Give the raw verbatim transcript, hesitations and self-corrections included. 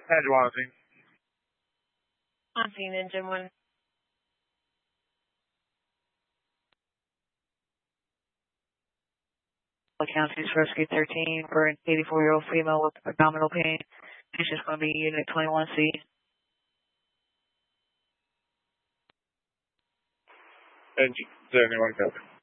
Had you want to see? On scene, engine one. Counties Rescue thirteen for an eighty-four-year-old female with abdominal pain. She's just going to be Unit twenty-one C. Engine, is there anyone coming?